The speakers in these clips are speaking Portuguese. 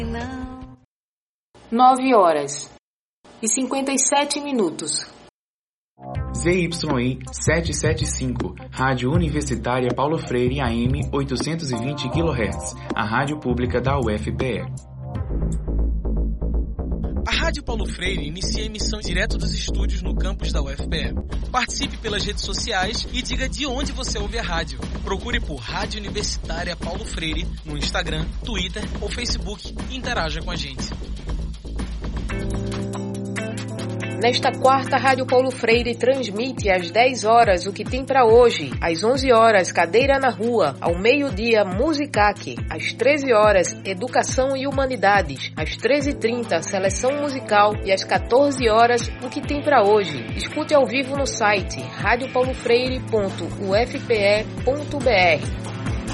9h57. ZYI 775, Rádio Universitária Paulo Freire AM 820 kHz, a rádio pública da UFPE. A Rádio Paulo Freire inicia a emissão direto dos estúdios no campus da UFPE. Participe pelas redes sociais e diga de onde você ouve a rádio. Procure por Rádio Universitária Paulo Freire no Instagram, Twitter ou Facebook e interaja com a gente. Nesta quarta, Rádio Paulo Freire transmite às 10 horas o que tem para hoje, às 11 horas, Cadeira na Rua, ao meio-dia, Musicaque, às 13 horas, Educação e Humanidades, às 13h30, Seleção Musical e às 14 horas, o que tem para hoje. Escute ao vivo no site radiopaulofreire.ufpe.br.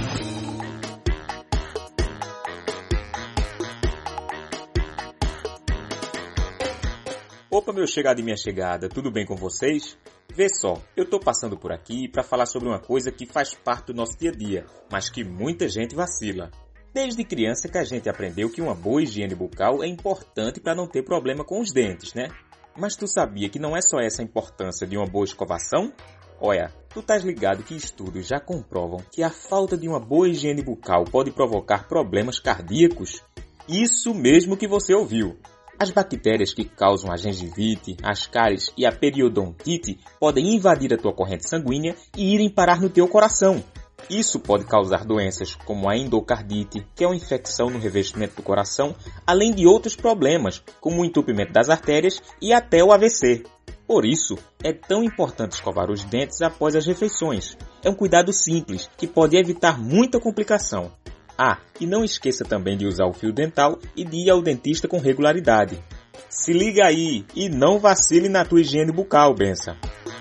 Opa, meu chegado e minha chegada, tudo bem com vocês? Vê só, eu tô passando por aqui para falar sobre uma coisa que faz parte do nosso dia a dia, mas que muita gente vacila. Desde criança que a gente aprendeu que uma boa higiene bucal é importante para não ter problema com os dentes, né? Mas tu sabia que não é só essa a importância de uma boa escovação? Olha, tu estás ligado que estudos já comprovam que a falta de uma boa higiene bucal pode provocar problemas cardíacos? Isso mesmo que você ouviu! As bactérias que causam a gengivite, as cáries e a periodontite podem invadir a tua corrente sanguínea e irem parar no teu coração. Isso pode causar doenças como a endocardite, que é uma infecção no revestimento do coração, além de outros problemas, como o entupimento das artérias e até o AVC. Por isso, é tão importante escovar os dentes após as refeições. É um cuidado simples, que pode evitar muita complicação. Ah, e não esqueça também de usar o fio dental e de ir ao dentista com regularidade. Se liga aí e não vacile na tua higiene bucal, benção.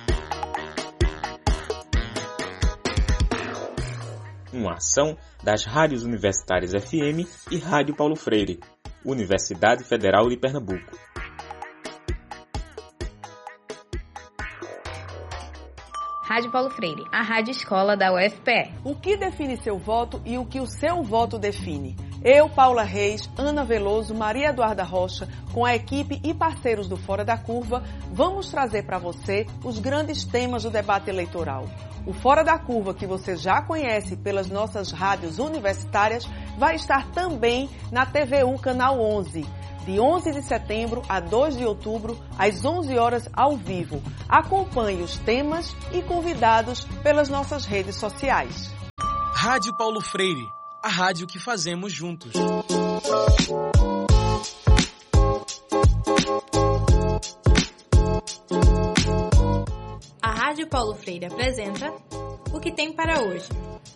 Uma ação das rádios universitárias FM e Rádio Paulo Freire, Universidade Federal de Pernambuco. Rádio Paulo Freire, a rádio escola da UFPE. O que define seu voto e o que o seu voto define? Eu, Paula Reis, Ana Veloso, Maria Eduarda Rocha, com a equipe e parceiros do Fora da Curva, vamos trazer para você os grandes temas do debate eleitoral. O Fora da Curva, que você já conhece pelas nossas rádios universitárias, vai estar também na TVU Canal 11. De 11 de setembro a 2 de outubro, às 11 horas ao vivo. Acompanhe os temas e convidados pelas nossas redes sociais. Rádio Paulo Freire, a rádio que fazemos juntos. A Rádio Paulo Freire apresenta O que tem para hoje.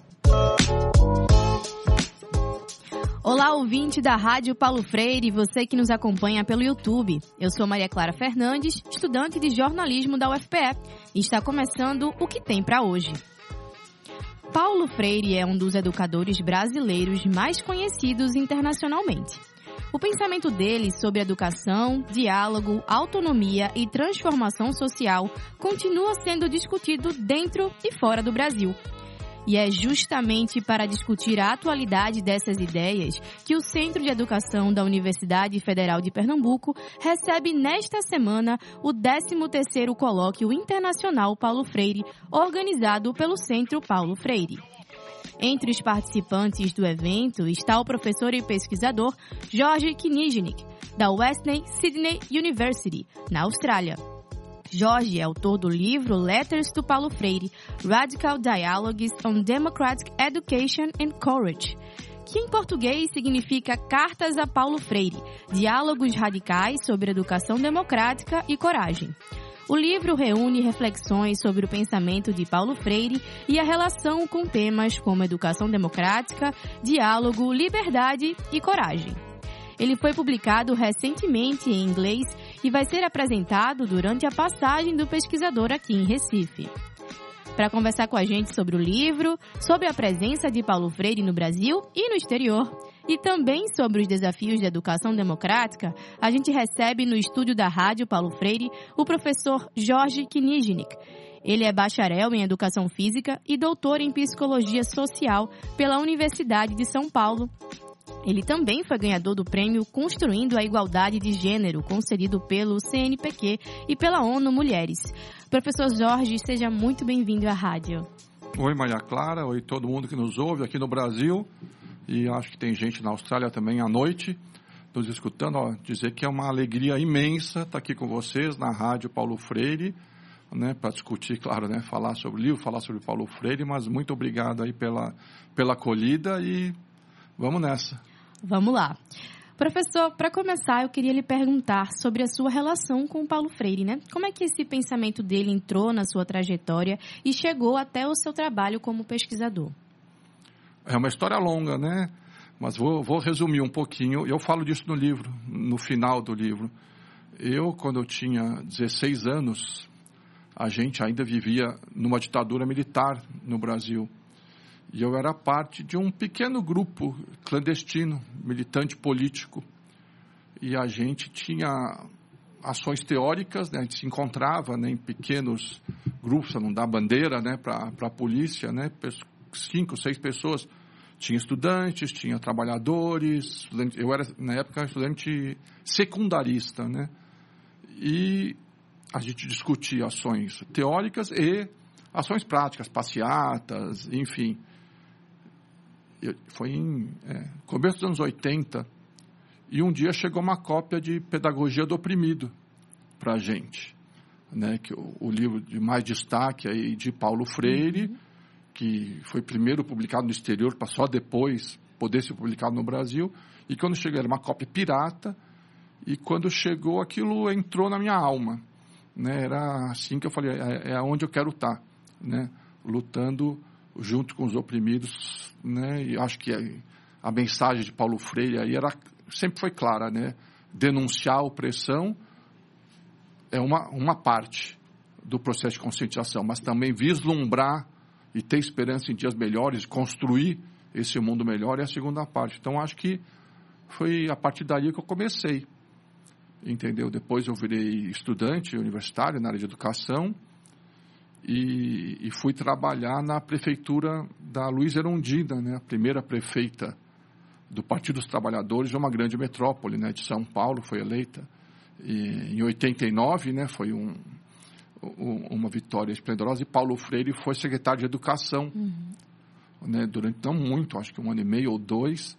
Olá, ouvinte da Rádio Paulo Freire e você que nos acompanha pelo YouTube. Eu sou Maria Clara Fernandes, estudante de jornalismo da UFPE, e está começando O que tem para hoje. Paulo Freire é um dos educadores brasileiros mais conhecidos internacionalmente. O pensamento dele sobre educação, diálogo, autonomia e transformação social continua sendo discutido dentro e fora do Brasil. E é justamente para discutir a atualidade dessas ideias que o Centro de Educação da Universidade Federal de Pernambuco recebe nesta semana o 13º Colóquio Internacional Paulo Freire, organizado pelo Centro Paulo Freire. Entre os participantes do evento está o professor e pesquisador George Knижник, da Western Sydney University, na Austrália. Jorge é autor do livro Letters to Paulo Freire, Radical Dialogues on Democratic Education and Courage, que em português significa Cartas a Paulo Freire, Diálogos Radicais sobre Educação Democrática e Coragem. O livro reúne reflexões sobre o pensamento de Paulo Freire e a relação com temas como educação democrática, diálogo, liberdade e coragem. Ele foi publicado recentemente em inglês e vai ser apresentado durante a passagem do pesquisador aqui em Recife. Para conversar com a gente sobre o livro, sobre a presença de Paulo Freire no Brasil e no exterior, e também sobre os desafios da educação democrática, a gente recebe no estúdio da Rádio Paulo Freire o professor George Knижник. Ele é bacharel em Educação Física e doutor em Psicologia Social pela Universidade de São Paulo. Ele também foi ganhador do prêmio Construindo a Igualdade de Gênero, concedido pelo CNPq e pela ONU Mulheres. Professor Jorge, seja muito bem-vindo à rádio. Oi, Maria Clara. Oi, todo mundo que nos ouve aqui no Brasil. E acho que tem gente na Austrália também à noite nos escutando. Dizer que é uma alegria imensa estar aqui com vocês na Rádio Paulo Freire, né, para discutir, claro, né, falar sobre o livro, falar sobre Paulo Freire, mas muito obrigado aí pela acolhida e vamos nessa. Vamos lá. Professor, para começar, eu queria lhe perguntar sobre a sua relação com o Paulo Freire, né? Como é que esse pensamento dele entrou na sua trajetória e chegou até o seu trabalho como pesquisador? É uma história longa, né? Mas vou resumir um pouquinho. Eu falo disso no livro, no final do livro. Quando eu tinha 16 anos, a gente ainda vivia numa ditadura militar no Brasil. E eu era parte de um pequeno grupo clandestino, militante político. E a gente tinha ações teóricas, né? A gente se encontrava, né, em pequenos grupos, para não dar bandeira, né, para a polícia, né? 5, 6 pessoas. Tinha estudantes, tinha trabalhadores. Eu era, na época, estudante secundarista, né? E a gente discutia ações teóricas e ações práticas, passeatas, enfim. Foi em começo dos anos 80, e um dia chegou uma cópia de Pedagogia do Oprimido para a gente, né, que o livro de mais destaque aí de Paulo Freire, que foi primeiro publicado no exterior, para só depois poder ser publicado no Brasil, e quando chegou era uma cópia pirata, e quando chegou aquilo entrou na minha alma, né, era assim que eu falei, é onde eu quero estar, né, lutando junto com os oprimidos, né? E acho que a mensagem de Paulo Freire aí sempre foi clara, né? Denunciar a opressão é uma parte do processo de conscientização, mas também vislumbrar e ter esperança em dias melhores, construir esse mundo melhor é a segunda parte. Então, acho que foi a partir daí que eu comecei, entendeu? Depois eu virei estudante universitário na área de educação, e fui trabalhar na prefeitura da Luísa Erundina, né, a primeira prefeita do Partido dos Trabalhadores de uma grande metrópole, né, de São Paulo, foi eleita. E, em 89, né, foi uma vitória esplendorosa, e Paulo Freire foi secretário de Educação, né, durante não muito, acho que 1 ano e meio ou 2,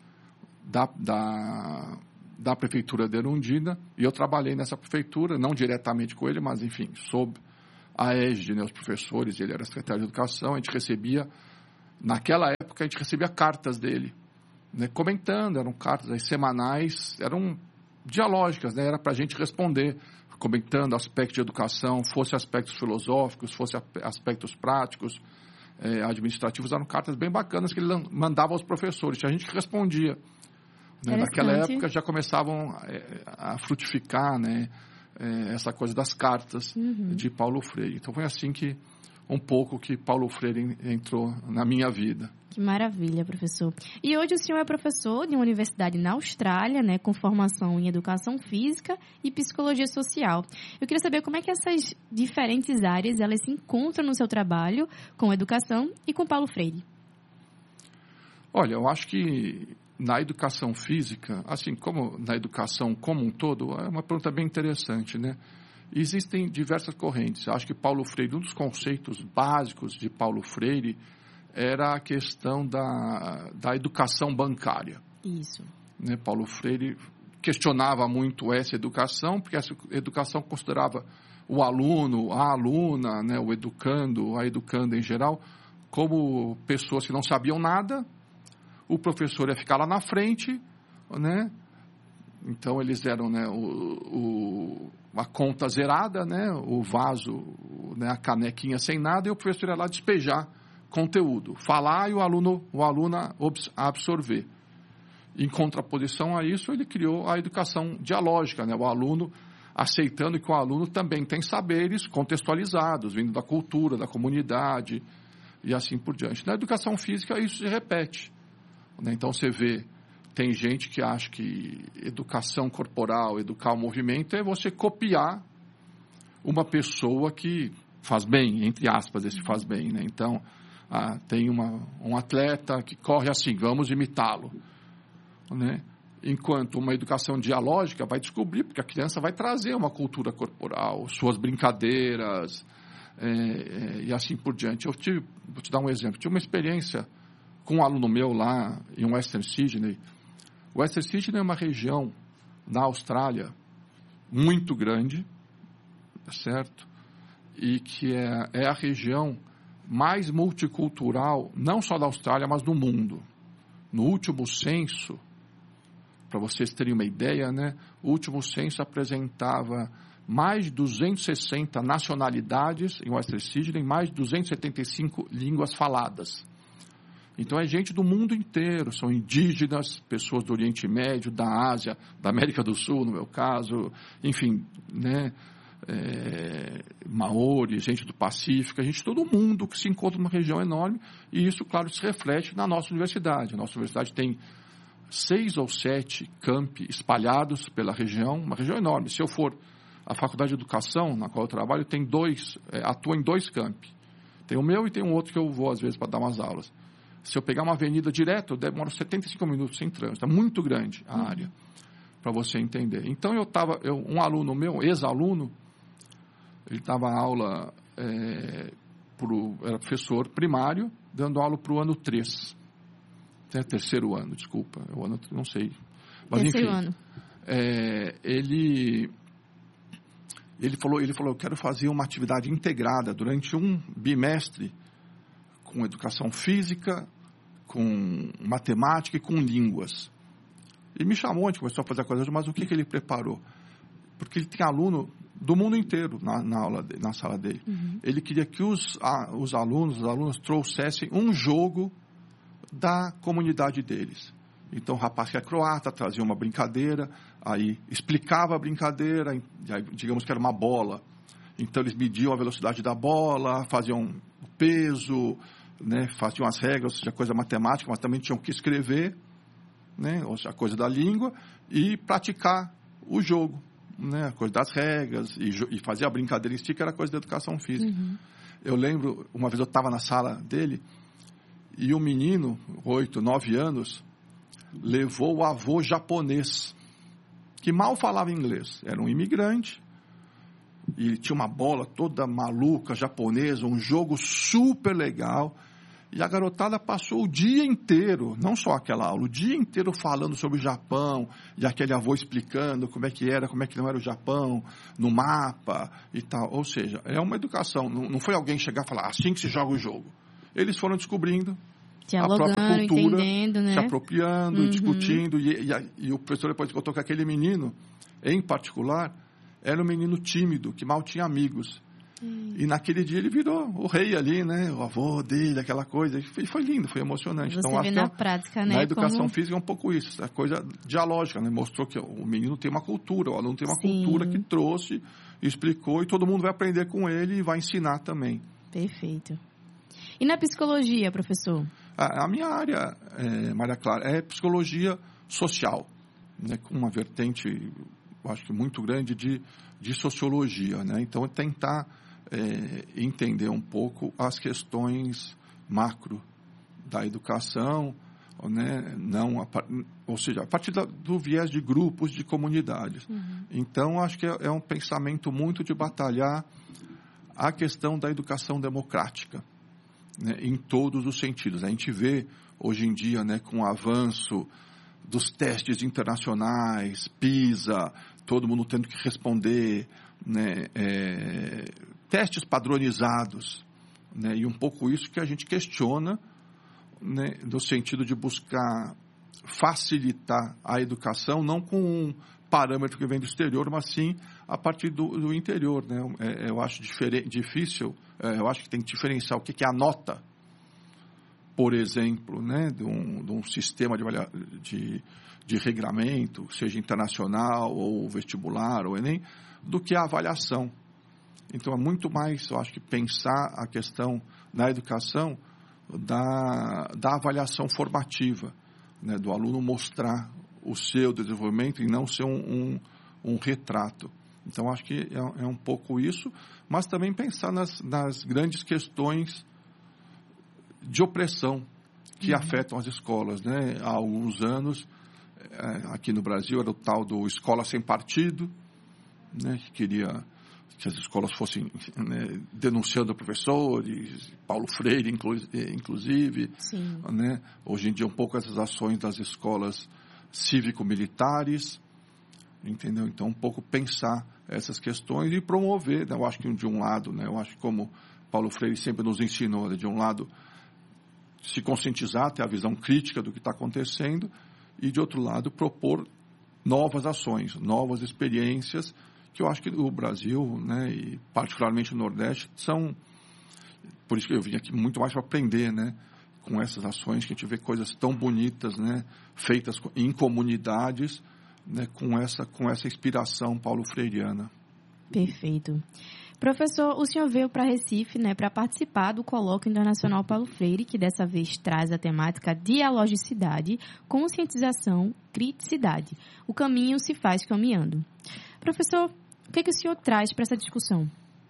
da prefeitura de Erundina, e eu trabalhei nessa prefeitura, não diretamente com ele, mas, enfim, sob a égide, né, os professores, ele era secretário de Educação, a gente recebia, naquela época, a gente recebia cartas dele, né, comentando, eram cartas aí, semanais, eram dialógicas, né, era para a gente responder, comentando aspectos de educação, fosse aspectos filosóficos, fosse aspectos práticos, administrativos, eram cartas bem bacanas que ele mandava aos professores, a gente respondia. Né, naquela época já começavam a frutificar, né, essa coisa das cartas de Paulo Freire. Então foi assim que Paulo Freire entrou na minha vida. Que maravilha, professor. E hoje o senhor é professor de uma universidade na Austrália, né, com formação em Educação Física e Psicologia Social. Eu queria saber como é que essas diferentes áreas elas se encontram no seu trabalho com educação e com Paulo Freire. Olha, eu acho que na educação física, assim como na educação como um todo, é uma pergunta bem interessante, né? Existem diversas correntes. Eu acho que Paulo Freire, um dos conceitos básicos de Paulo Freire era a questão da educação bancária. Isso. Né? Paulo Freire questionava muito essa educação, porque essa educação considerava o aluno, a aluna, né? O educando, a educanda em geral, como pessoas que não sabiam nada. O professor ia ficar lá na frente, né? Então eles eram, né, a conta zerada, né, o vaso, né, a canequinha sem nada, e o professor ia lá despejar conteúdo, falar e o aluno absorver. Em contraposição a isso, ele criou a educação dialógica, né, o aluno aceitando que o aluno também tem saberes contextualizados, vindo da cultura, da comunidade e assim por diante. Na educação física isso se repete. Então você vê, tem gente que acha que educação corporal, educar o movimento é você copiar uma pessoa que faz bem, entre aspas, esse faz bem, né? Então, tem um atleta que corre assim, vamos imitá-lo. né? Enquanto uma educação dialógica vai descobrir, porque a criança vai trazer uma cultura corporal, suas brincadeiras, e assim por diante. Vou te dar um exemplo. Tive uma experiência com um aluno meu lá em Western Sydney. Western Sydney é uma região na Austrália muito grande, certo? E que é a região mais multicultural, não só da Austrália, mas do mundo. No último censo, para vocês terem uma ideia, né? O último censo apresentava mais de 260 nacionalidades em Western Sydney, mais de 275 línguas faladas. Então é gente do mundo inteiro, são indígenas, pessoas do Oriente Médio, da Ásia, da América do Sul, no meu caso, enfim, né? Maori, gente do Pacífico, todo mundo que se encontra numa região enorme, e isso, claro, se reflete na nossa universidade. A nossa universidade tem 6 ou 7 campi espalhados pela região, uma região enorme. Se eu for à Faculdade de Educação, na qual eu trabalho, tem atua em 2 campi. Tem o meu e tem um outro que eu vou, às vezes, para dar umas aulas. Se eu pegar uma avenida direto, eu demoro 75 minutos sem trânsito. É muito grande a área, para você entender. Então, um aluno meu, ex-aluno, ele dava aula, era professor primário, dando aula para o ano 3. Terceiro ano, desculpa. O ano, não sei. Mas, terceiro enfim, ano. Ele falou, eu quero fazer uma atividade integrada durante um bimestre com educação física, com matemática e com línguas. Ele me chamou, a gente começou a fazer a coisa, mas o que ele preparou? Porque ele tem aluno do mundo inteiro na sala dele. Uhum. Ele queria que os alunos trouxessem um jogo da comunidade deles. Então, o rapaz que é croata trazia uma brincadeira, aí explicava a brincadeira, aí, digamos que era uma bola. Então, eles mediam a velocidade da bola, faziam o peso, né, faziam as regras, ou seja, coisa matemática, mas também tinham que escrever, né, ou seja, a coisa da língua, e praticar o jogo, né, a coisa das regras, e fazer a brincadeira em si, que era coisa da educação física. Uhum. Eu lembro, uma vez eu estava na sala dele, e um menino, 8, 9 anos, levou o avô japonês, que mal falava inglês. Era um imigrante, e tinha uma bola toda maluca, japonesa, um jogo super legal. E a garotada passou o dia inteiro, não só aquela aula, o dia inteiro falando sobre o Japão, e aquele avô explicando como é que era, como é que não era o Japão, no mapa e tal. Ou seja, é uma educação, não foi alguém chegar e falar, assim que se joga o jogo. Eles foram descobrindo a própria cultura, né? Se apropriando, discutindo, e o professor depois contou que aquele menino, em particular, era um menino tímido, que mal tinha amigos. E naquele dia ele virou o rei ali, né? O avô dele, aquela coisa. E foi lindo, foi emocionante. Você então, vê na prática, né? Na educação física é um pouco isso, a coisa dialógica, né? Mostrou que o menino tem uma cultura, o aluno tem uma cultura que trouxe, explicou, e todo mundo vai aprender com ele e vai ensinar também. Perfeito. E na psicologia, professor? A minha área, Maria Clara, é psicologia social, né? Com uma vertente, eu acho que muito grande, de sociologia, né? Então, tentar entender um pouco as questões macro da educação, né? Ou seja, a partir do viés de grupos, de comunidades. Uhum. Então, acho que é um pensamento muito de batalhar a questão da educação democrática, né? Em todos os sentidos. A gente vê, hoje em dia, né, com o avanço dos testes internacionais, PISA, todo mundo tendo que responder, né, testes padronizados, né, e um pouco isso que a gente questiona, né, no sentido de buscar facilitar a educação, não com um parâmetro que vem do exterior, mas sim a partir do interior, né? Eu acho difícil, eu acho que tem que diferenciar o que é a nota, por exemplo, né, de um sistema de regramento, seja internacional ou vestibular ou Enem, do que a avaliação. Então, é muito mais, eu acho que pensar a questão na educação da avaliação formativa, né, do aluno mostrar o seu desenvolvimento e não ser um retrato. Então, acho que é um pouco isso, mas também pensar nas grandes questões de opressão que afetam as escolas, né? Há alguns anos, aqui no Brasil era o tal do Escola Sem Partido, né, que queria que as escolas fossem, né, denunciando professores, Paulo Freire, inclusive. Né? Hoje em dia, um pouco essas ações das escolas cívico-militares, entendeu? Então, um pouco pensar essas questões e promover, né? Eu acho que de um lado, né, eu acho que como Paulo Freire sempre nos ensinou, né, de um lado, se conscientizar, ter a visão crítica do que está acontecendo, e de outro lado, propor novas ações, novas experiências, que eu acho que o Brasil, né, e particularmente o Nordeste, são... Por isso que eu vim aqui muito mais para aprender, né, com essas ações, que a gente vê coisas tão bonitas, né, feitas em comunidades, né, com essa inspiração paulo-freiriana. Perfeito. Professor, o senhor veio para Recife, né, para participar do Colóquio Internacional Paulo Freire, que dessa vez traz a temática dialogicidade, conscientização, criticidade. O caminho se faz caminhando. Professor, o que o senhor traz para essa discussão?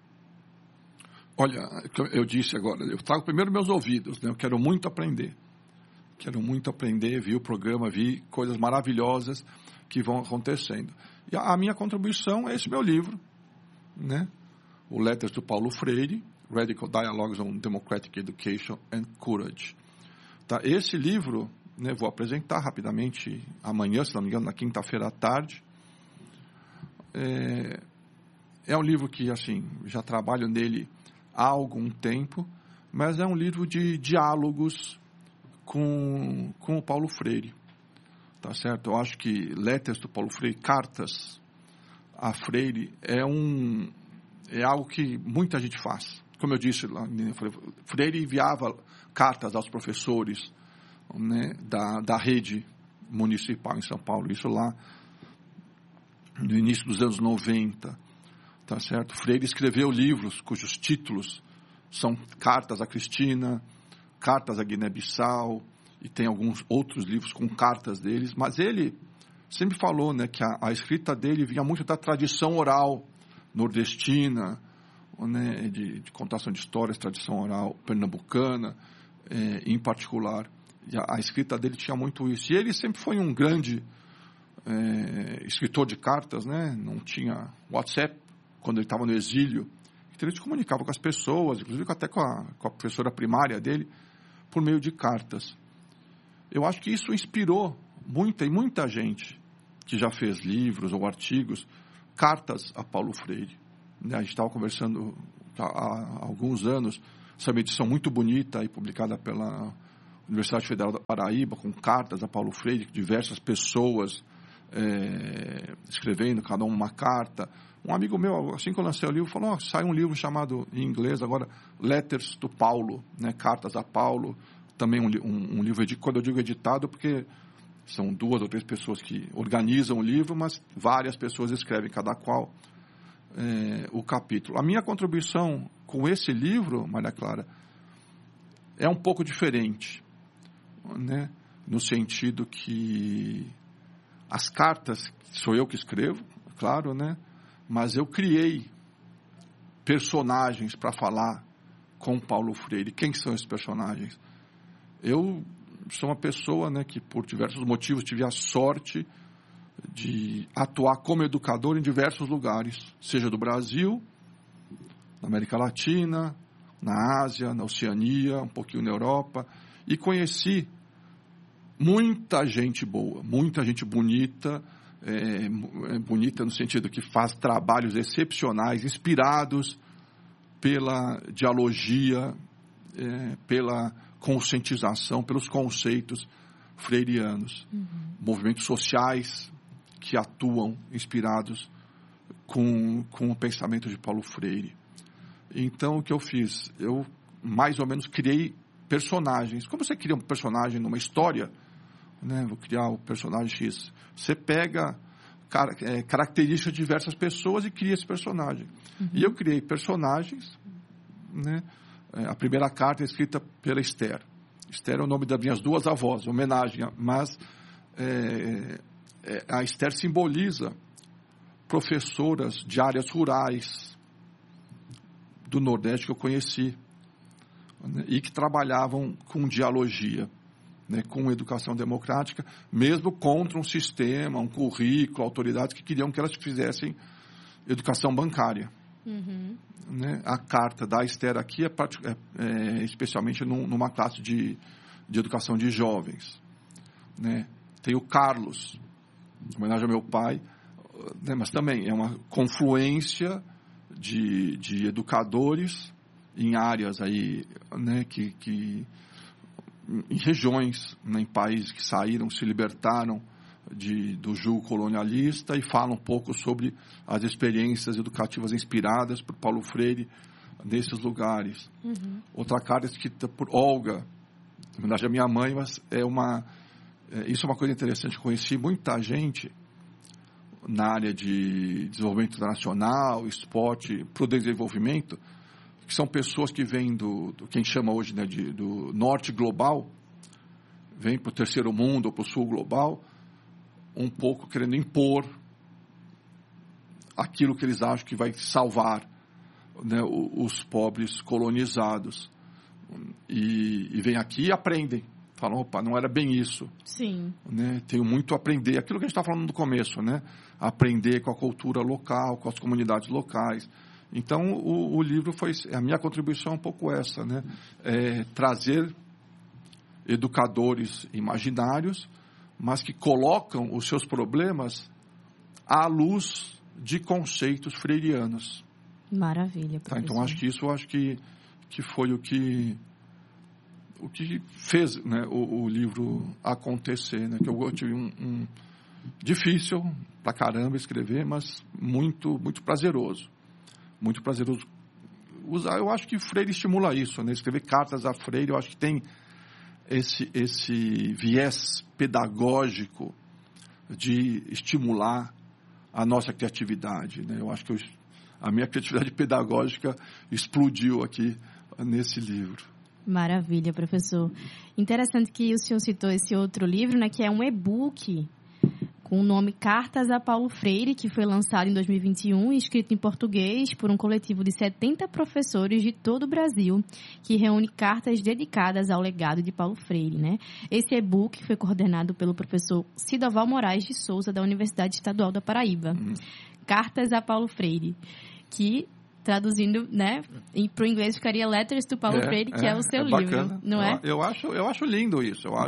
Olha, eu disse agora, eu trago primeiro meus ouvidos, né? Eu quero muito aprender. Vi o programa, vi coisas maravilhosas que vão acontecendo. E a minha contribuição é esse meu livro, né? O Letters do Paulo Freire, Radical Dialogues on Democratic Education and Courage. Tá? Esse livro, né, vou apresentar rapidamente amanhã, se não me engano, na quinta-feira à tarde. É um livro que, assim, já trabalho nele há algum tempo, mas é um livro de diálogos com o Paulo Freire. Tá certo? Eu acho que Letters do Paulo Freire, cartas a Freire, é algo que muita gente faz. Como eu disse, Freire enviava cartas aos professores, né, da rede municipal em São Paulo, isso lá no início dos anos 90, tá certo? Freire escreveu livros cujos títulos são Cartas a Cristina, Cartas a Guiné-Bissau, e tem alguns outros livros com cartas deles, mas ele sempre falou, né, que a escrita dele vinha muito da tradição oral nordestina, né, de contação de histórias, tradição oral pernambucana, em particular. E a escrita dele tinha muito isso. E ele sempre foi um grande escritor de cartas, né? Não tinha WhatsApp quando ele estava no exílio. Então ele se comunicava com as pessoas, inclusive até com a professora primária dele, por meio de cartas. Eu acho que isso inspirou muita gente que já fez livros ou artigos, cartas a Paulo Freire. A gente estava conversando há alguns anos sobre uma edição muito bonita, aí, publicada pela Universidade Federal da Paraíba, com cartas a Paulo Freire, diversas pessoas escrevendo, cada uma carta. Um amigo meu, assim que eu lancei o livro, falou, sai um livro chamado, em inglês agora, Letters to Paulo, né, Cartas a Paulo, também um livro, quando eu digo editado, porque são 2 ou 3 pessoas que organizam o livro, mas várias pessoas escrevem, cada qual o capítulo. A minha contribuição com esse livro, Maria Clara, é um pouco diferente, né? No sentido que as cartas sou eu que escrevo, claro, né? Mas eu criei personagens para falar com Paulo Freire. Quem são esses personagens? Eu sou uma pessoa, né, que por diversos motivos tive a sorte de atuar como educador em diversos lugares, seja do Brasil, na América Latina, na Ásia, na Oceania, um pouquinho na Europa, e conheci muita gente boa, muita gente bonita, bonita no sentido que faz trabalhos excepcionais, inspirados pela dialogia, pela conscientização, pelos conceitos freirianos, movimentos sociais que atuam inspirados com o pensamento de Paulo Freire. Então, o que eu fiz? Eu, mais ou menos, criei personagens. Como você cria um personagem numa história, né? Vou criar o personagem X. Você pega características de diversas pessoas e cria esse personagem. E eu criei personagens, né? A primeira carta é escrita pela Esther. Esther é o nome das minhas 2 avós, homenagem, mas a Esther simboliza professoras de áreas rurais do Nordeste que eu conheci, né, e que trabalhavam com dialogia, né, com educação democrática, mesmo contra um sistema, um currículo, autoridades que queriam que elas fizessem educação bancária. Uhum. Né? A carta da Esther aqui é especialmente numa classe de educação de jovens. Né? Tem o Carlos, em homenagem ao meu pai, né? Mas também é uma confluência de educadores em áreas aí, né? que em regiões, né? Em países que saíram, se libertaram do jugo colonialista e falam um pouco sobre as experiências educativas inspiradas por Paulo Freire nesses lugares. Uhum. Outra carta escrita por Olga, na verdade a minha mãe, mas isso é uma coisa interessante. Conheci muita gente na área de desenvolvimento internacional, esporte, para o desenvolvimento, que são pessoas que vêm do que a gente chama hoje, né, do norte global, vêm para o terceiro mundo ou para o sul global, um pouco querendo impor aquilo que eles acham que vai salvar, né, os pobres colonizados. E vêm aqui e aprendem. Falam, opa, não era bem isso. Sim. Né? Tenho muito a aprender. Aquilo que a gente está falando no começo, né? Aprender com a cultura local, com as comunidades locais. Então, o livro foi... A minha contribuição é um pouco essa, né? Trazer educadores imaginários, mas que colocam os seus problemas à luz de conceitos freirianos. Maravilha, professor. Tá, então, acho que foi o que fez, né, o livro acontecer, né? Que eu tive difícil pra caramba escrever, mas muito, muito prazeroso. Muito prazeroso usar. Eu acho que Freire estimula isso, né? Escrever cartas a Freire, eu acho que tem esse viés pedagógico de estimular a nossa criatividade, né? Eu acho que a minha criatividade pedagógica explodiu aqui nesse livro. Maravilha, professor. Interessante que o senhor citou esse outro livro, né, que é um e-book com o nome Cartas a Paulo Freire, que foi lançado em 2021 e escrito em português por um coletivo de 70 professores de todo o Brasil, que reúne cartas dedicadas ao legado de Paulo Freire, né? Esse e-book foi coordenado pelo professor Sidoval Moraes de Souza, da Universidade Estadual da Paraíba. Cartas a Paulo Freire, que, traduzindo, né, para o inglês ficaria Letters to Paulo Freire, que é o seu livro, bacana. Não é? Eu acho lindo isso. Eu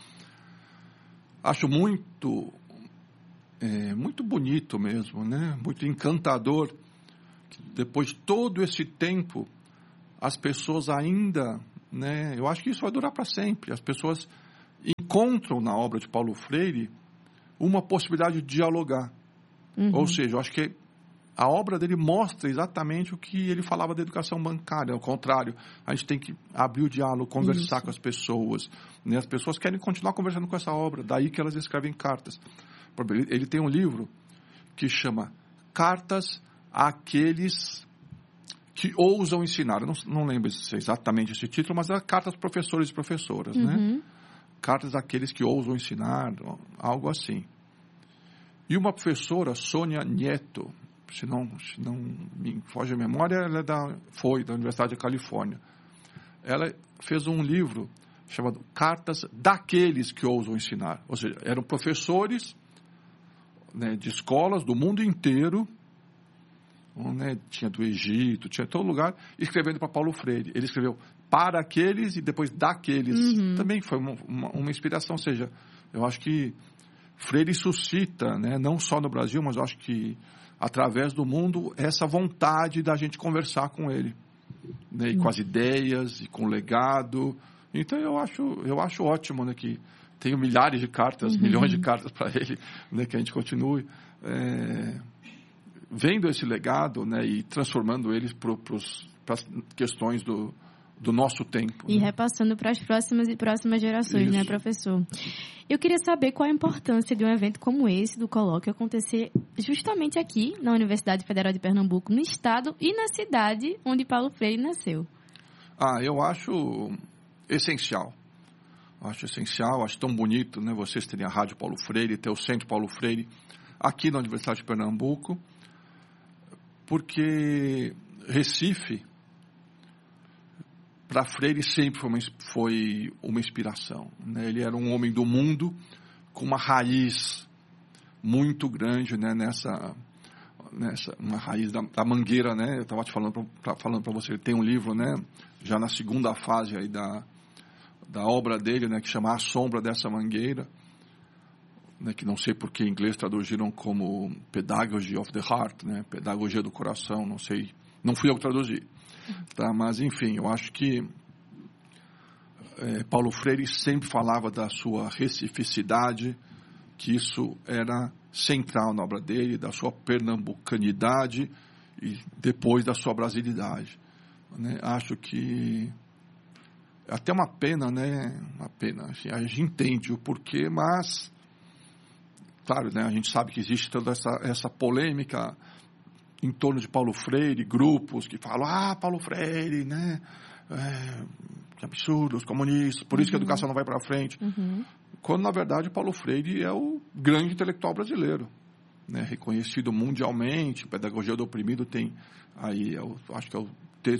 acho muito... muito bonito mesmo, né? Muito encantador. Depois de todo esse tempo, as pessoas ainda, né? Eu acho que isso vai durar para sempre. As pessoas encontram na obra de Paulo Freire uma possibilidade de dialogar. Uhum. Ou seja, eu acho que a obra dele mostra exatamente o que ele falava da educação bancária. Ao contrário, a gente tem que abrir o diálogo, conversar com as pessoas, né? As pessoas querem continuar conversando com essa obra, daí que elas escrevem cartas. Ele tem um livro que chama Cartas àqueles que ousam ensinar. Eu não lembro se é exatamente esse título, mas é Cartas professores e professoras, né? Cartas àqueles que ousam ensinar, algo assim. E uma professora, Sônia Nieto, se não me foge a memória, ela foi da Universidade da Califórnia. Ela fez um livro chamado Cartas daqueles que ousam ensinar. Ou seja, eram professores, né, de escolas do mundo inteiro, né, tinha do Egito, tinha todo lugar, escrevendo para Paulo Freire. Ele escreveu para aqueles e depois daqueles. Também foi uma inspiração. Ou seja, eu acho que Freire suscita, né, não só no Brasil, mas eu acho que através do mundo, essa vontade da gente conversar com ele, né, e com as ideias, e com o legado. Então eu acho ótimo, né, que tenho milhares de cartas, milhões de cartas para ele, né, que a gente continue vendo esse legado, né, e transformando eles para as questões do nosso tempo. E, né, repassando para as próximas gerações, isso, né, professor? Eu queria saber qual a importância de um evento como esse, do colóquio, acontecer justamente aqui, na Universidade Federal de Pernambuco, no estado e na cidade onde Paulo Freire nasceu. Eu acho essencial. Acho tão bonito, né, vocês terem a Rádio Paulo Freire, ter o Centro Paulo Freire aqui na Universidade de Pernambuco, porque Recife para Freire sempre foi uma inspiração, né? Ele era um homem do mundo com uma raiz muito grande, né? Nessa uma raiz da mangueira, né? Eu estava te falando para você, ele tem um livro, né? Já na segunda fase aí da obra dele, né? Que chama A Sombra dessa Mangueira, né? Que não sei por que em inglês traduziram como Pedagogy of the Heart, né? Pedagogia do coração, não sei, não fui eu que traduzi, tá? Mas enfim, eu acho que Paulo Freire sempre falava da sua recificidade, que isso era central na obra dele, da sua pernambucanidade e depois da sua brasilidade, né? Acho que até uma pena, né? Uma pena. Assim, a gente entende o porquê, mas claro, né? A gente sabe que existe toda essa polêmica em torno de Paulo Freire, grupos que falam, Paulo Freire, né? Que absurdo, os comunistas, por isso que a educação não vai para frente. Quando, na verdade, Paulo Freire é o grande intelectual brasileiro, né? Reconhecido mundialmente. Pedagogia do Oprimido tem aí, acho que é o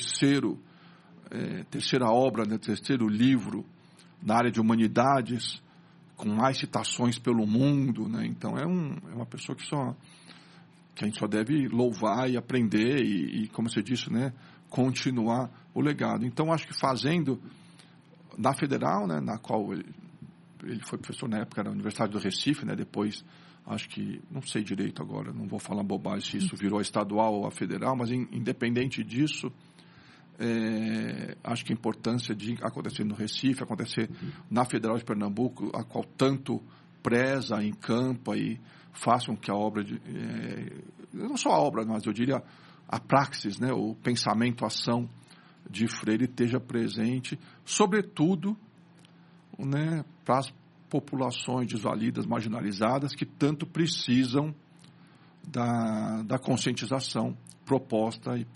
terceira obra, né? Terceiro livro na área de humanidades, com mais citações pelo mundo, né? Então, é uma pessoa que a gente só deve louvar e aprender e como você disse, né? Continuar o legado. Então, acho que fazendo na Federal, né? Na qual ele foi professor na época na Universidade do Recife, né? Depois, acho que, não sei direito agora, não vou falar bobagem se isso virou a estadual ou a federal, mas independente disso, acho que a importância de acontecer no Recife, acontecer na Federal de Pernambuco, a qual tanto preza, encampa e façam que a obra, não só a obra, mas eu diria a praxis, né? O pensamento, a ação de Freire esteja presente, sobretudo, né, para as populações desvalidas, marginalizadas, que tanto precisam da conscientização proposta e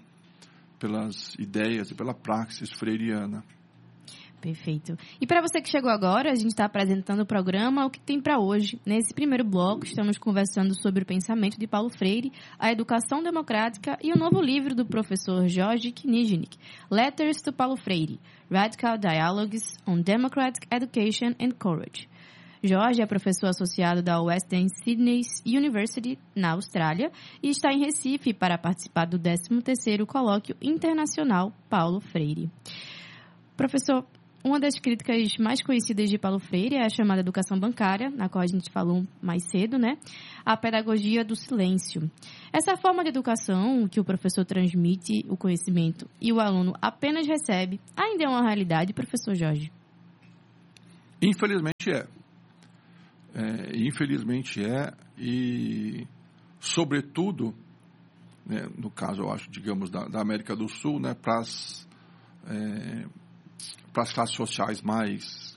pelas ideias e pela praxis freiriana. Perfeito. E para você que chegou agora, a gente está apresentando o programa O que tem para hoje. Nesse primeiro bloco, estamos conversando sobre o pensamento de Paulo Freire, a educação democrática e o novo livro do professor Jorge Kniznik, Letters to Paulo Freire, Radical Dialogues on Democratic Education and Courage. Jorge é professor associado da Western Sydney University, na Austrália, e está em Recife para participar do 13º Colóquio Internacional Paulo Freire. Professor, uma das críticas mais conhecidas de Paulo Freire é a chamada educação bancária, na qual a gente falou mais cedo, né? A pedagogia do silêncio. Essa forma de educação que o professor transmite o conhecimento e o aluno apenas recebe, ainda é uma realidade, professor Jorge? Infelizmente infelizmente e, sobretudo, né, no caso, eu acho, digamos, da América do Sul, né, para as classes sociais mais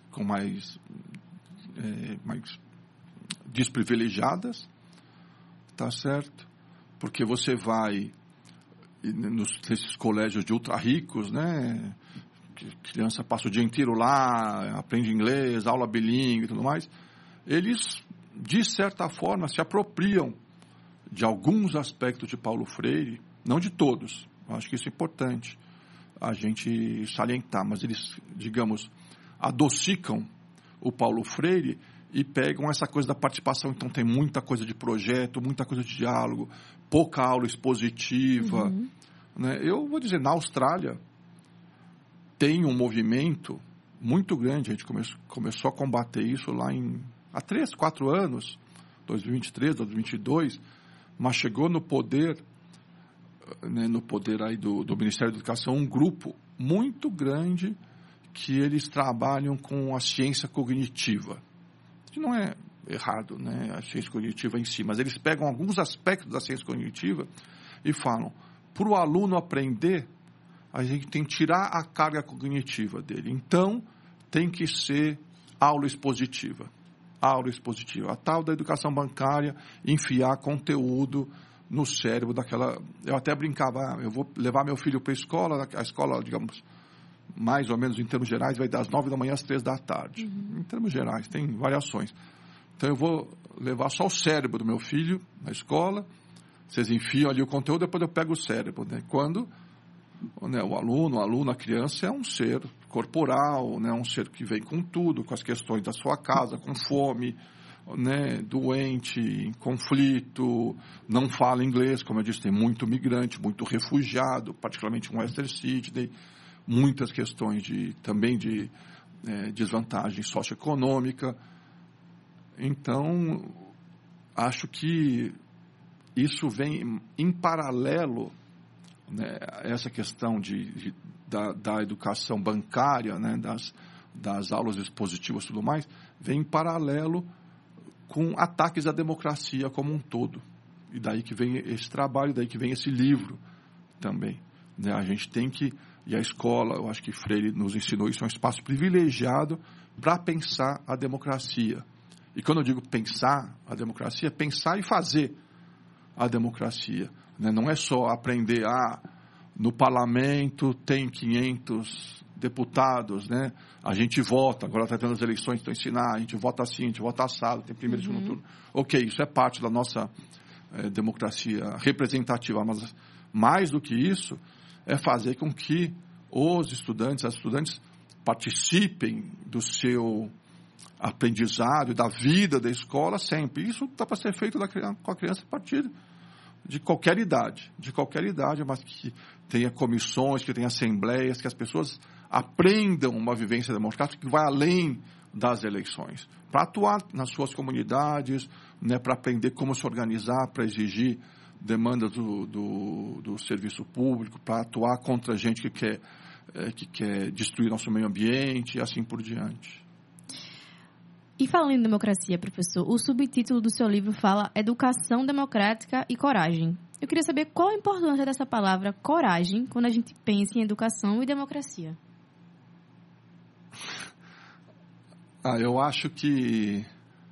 desprivilegiadas, tá certo? Porque você vai nesses colégios de ultra ricos, né? Que criança passa o dia inteiro lá, aprende inglês, aula bilíngue e tudo mais. Eles, de certa forma, se apropriam de alguns aspectos de Paulo Freire, não de todos, eu acho que isso é importante a gente salientar, mas eles, digamos, adocicam o Paulo Freire e pegam essa coisa da participação. Então tem muita coisa de projeto, muita coisa de diálogo, pouca aula expositiva, né? Eu vou dizer, na Austrália tem um movimento muito grande, a gente começou a combater isso lá há 3, 4 anos, 2023, 2022, mas chegou no poder, né, aí do Ministério da Educação, um grupo muito grande que eles trabalham com a ciência cognitiva, que não é errado, né, a ciência cognitiva em si, mas eles pegam alguns aspectos da ciência cognitiva e falam, para o aluno aprender, a gente tem que tirar a carga cognitiva dele, então tem que ser aula expositiva, a tal da educação bancária, enfiar conteúdo no cérebro daquela... Eu até brincava, eu vou levar meu filho para a escola, digamos, mais ou menos em termos gerais, vai das 9 da manhã às 3 da tarde. Em termos gerais, tem variações. Então eu vou levar só o cérebro do meu filho na escola, vocês enfiam ali o conteúdo, depois eu pego o cérebro, né? Quando né, o aluno, a aluna, a criança é um ser corporal, né, um ser que vem com tudo, com as questões da sua casa, com fome, né, doente, em conflito, não fala inglês, como eu disse, tem muito migrante, muito refugiado, particularmente em Western Sydney, muitas questões também de desvantagem socioeconômica. Então, acho que isso vem em paralelo, né, essa questão da educação bancária, né, das aulas expositivas e tudo mais, vem em paralelo com ataques à democracia como um todo. E daí que vem esse trabalho, daí que vem esse livro também. Né? A gente tem que, e a escola, eu acho que Freire nos ensinou isso, é um espaço privilegiado para pensar a democracia. E quando eu digo pensar a democracia, é pensar e fazer a democracia. Né? Não é só aprender, no parlamento tem 500 deputados, né? A gente vota, agora está tendo as eleições para ensinar, a gente vota assim, a gente vota assado, tem primeiro e segundo turno. Ok, isso é parte da nossa democracia representativa, mas mais do que isso, é fazer com que os estudantes, as estudantes participem do seu aprendizado, da vida da escola sempre. Isso dá para ser feito com a criança a partir de qualquer idade, mas que tenha comissões, que tenha assembleias, que as pessoas aprendam uma vivência democrática que vai além das eleições, para atuar nas suas comunidades, né, para aprender como se organizar, para exigir demandas do serviço público, para atuar contra gente que quer destruir nosso meio ambiente e assim por diante. E falando em democracia, professor, o subtítulo do seu livro fala Educação Democrática e Coragem. Eu queria saber qual a importância dessa palavra coragem quando a gente pensa em educação e democracia. Eu acho que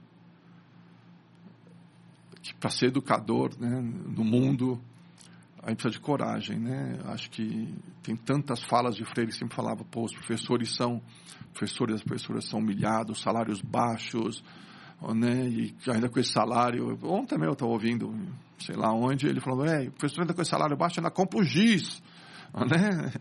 para ser educador, né, no mundo, a gente precisa de coragem, né? Acho que tem tantas falas de Freire que sempre falava, os professores e as professoras são humilhados, salários baixos, né? E ainda com esse salário, ontem mesmo eu estava ouvindo, sei lá onde, ele falou, o professor ainda com esse salário baixo ainda compra o giz, né?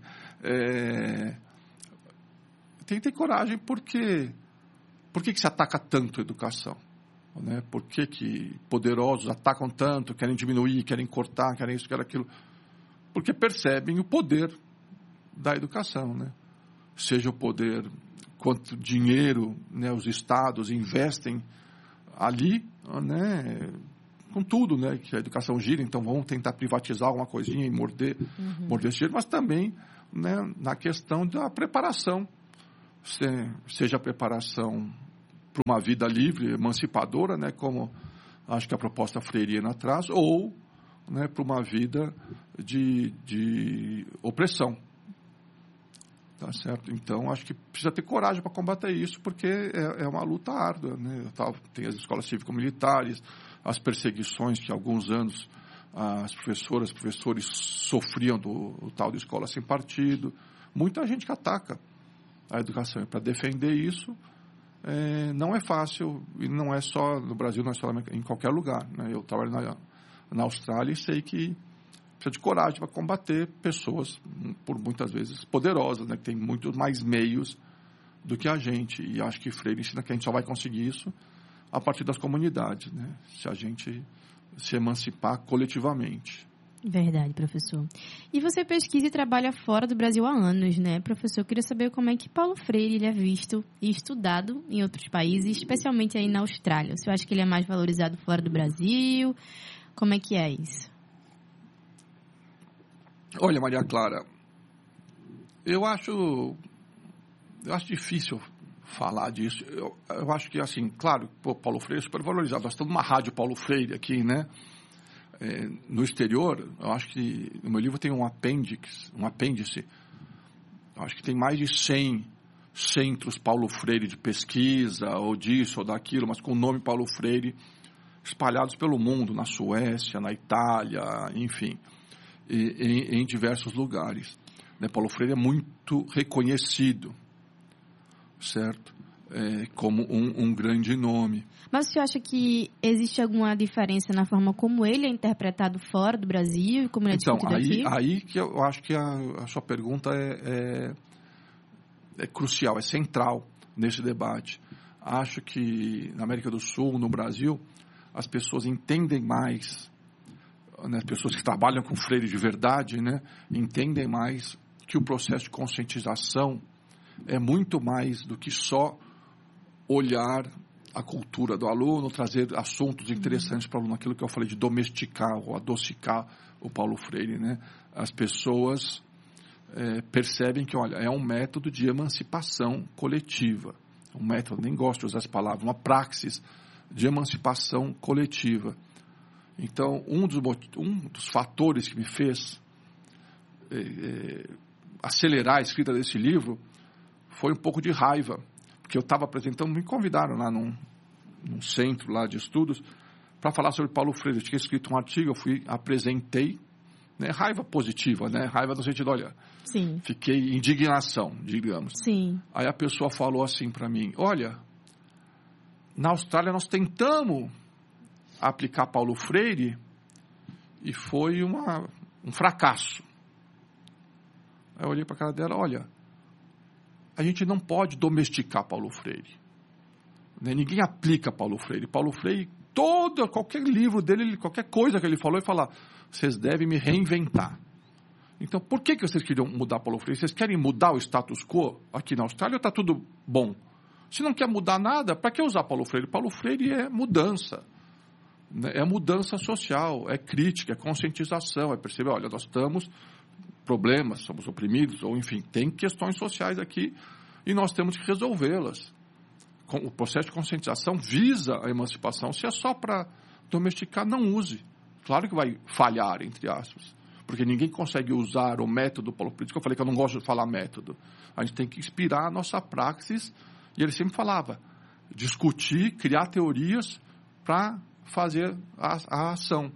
Tem que ter coragem, por que se ataca tanto a educação? Né? Por que poderosos atacam tanto, querem diminuir, querem cortar, querem isso, querem aquilo? Porque percebem o poder da educação, né? Seja o poder, quanto dinheiro, né, os estados investem ali, né, com tudo, né, que a educação gira, então vão tentar privatizar alguma coisinha e morder esse dinheiro, mas também, né, na questão da preparação, seja a preparação para uma vida livre, emancipadora, né, como acho que a proposta freiriana traz, ou, né, para uma vida de opressão. Tá certo? Então, acho que precisa ter coragem para combater isso, porque é uma luta árdua, né? Tem as escolas cívico-militares, as perseguições que há alguns anos as professores sofriam do tal de escola sem partido. Muita gente que ataca a educação. E para defender isso, não é fácil, e não é só no Brasil, não é só em qualquer lugar, né? Eu trabalho na Austrália e sei que precisa de coragem para combater pessoas, por muitas vezes, poderosas, né? Que tem muito mais meios do que a gente. E acho que Freire ensina que a gente só vai conseguir isso a partir das comunidades, né? Se a gente se emancipar coletivamente. Verdade, professor. E você pesquisa e trabalha fora do Brasil há anos, né, professor? Eu queria saber como é que Paulo Freire ele é visto e estudado em outros países, especialmente aí na Austrália. Você acha que ele é mais valorizado fora do Brasil? Como é que é isso? Olha, Maria Clara, eu acho difícil falar disso. Eu acho que, assim, claro, Paulo Freire é super valorizado. Nós estamos numa rádio Paulo Freire aqui, né? No exterior, eu acho que no meu livro tem um apêndice, eu acho que tem mais de 100 centros Paulo Freire de pesquisa, ou disso, ou daquilo, mas com o nome Paulo Freire, espalhados pelo mundo, na Suécia, na Itália, enfim, em diversos lugares. Paulo Freire é muito reconhecido, certo? como um grande nome. Mas o senhor acha que existe alguma diferença na forma como ele é interpretado fora do Brasil e como ele é discutido aqui? Aí que eu acho que a sua pergunta é crucial, é central nesse debate. Acho que na América do Sul, no Brasil, as pessoas entendem mais, né, as pessoas que trabalham com Freire de verdade, né, entendem mais que o processo de conscientização é muito mais do que só olhar a cultura do aluno, trazer assuntos interessantes para o aluno, aquilo que eu falei de domesticar ou adocicar o Paulo Freire, né? As pessoas percebem que, olha, é um método de emancipação coletiva, um método, nem gosto de usar essa palavra, uma praxis de emancipação coletiva. Então, um dos fatores que me fez acelerar a escrita desse livro foi um pouco de raiva, porque eu estava apresentando, me convidaram lá num centro lá de estudos para falar sobre Paulo Freire. Eu tinha escrito um artigo, eu apresentei, né, raiva positiva, né, raiva no sentido, olha, Sim. Fiquei em indignação, digamos. Sim. Aí a pessoa falou assim para mim, olha, na Austrália nós tentamos aplicar Paulo Freire e foi um fracasso. Aí eu olhei para a cara dela, olha, a gente não pode domesticar Paulo Freire. Né? Ninguém aplica Paulo Freire. Paulo Freire, qualquer livro dele, qualquer coisa que ele falou, ele fala, vocês devem me reinventar. Então, por que vocês queriam mudar Paulo Freire? Vocês querem mudar o status quo aqui na Austrália ou está tudo bom? Se não quer mudar nada, para que usar Paulo Freire? Paulo Freire é mudança. É mudança social, é crítica, é conscientização, é perceber, olha, nós estamos problemas, somos oprimidos, ou enfim, tem questões sociais aqui e nós temos que resolvê-las. O processo de conscientização visa a emancipação. Se é só para domesticar, não use. Claro que vai falhar, entre aspas, porque ninguém consegue usar o método Paulo Freire. Eu falei que eu não gosto de falar método. A gente tem que inspirar a nossa praxis, e ele sempre falava, discutir, criar teorias para fazer a ação.